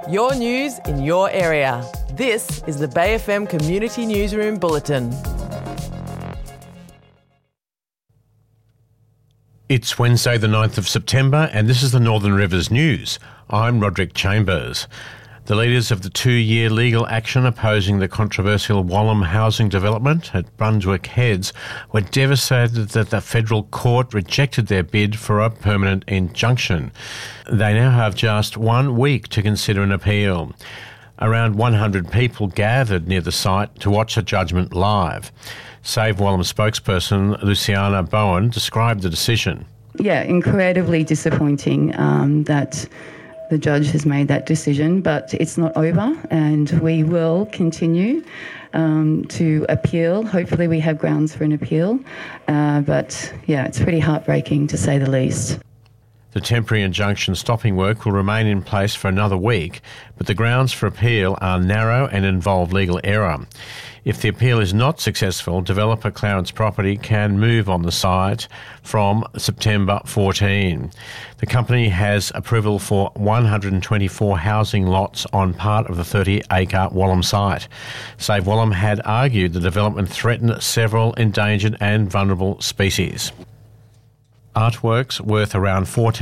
Your news in your area. This is the Bay FM Community Newsroom Bulletin. It's Wednesday the 9th of September and this is the Northern Rivers News. I'm Roderick Chambers. The leaders of the 2-year legal action opposing the controversial Wallam housing development at Brunswick Heads were devastated that the federal court rejected their bid for a permanent injunction. They now have just 1 week to consider an appeal. Around 100 people gathered near the site to watch the judgment live. Save Wallam spokesperson Luciana Bowen described the decision. Yeah, incredibly disappointing that the judge has made that decision, but it's not over and we will continue to appeal. Hopefully we have grounds for an appeal, but yeah, it's pretty heartbreaking to say the least. The temporary injunction stopping work will remain in place for another week, but the grounds for appeal are narrow and involve legal error. If the appeal is not successful, developer Clarence Property can move on the site from September 14. The company has approval for 124 housing lots on part of the 30-acre Wallam site. Save Wallam had argued the development threatened several endangered and vulnerable species. Artworks worth around $14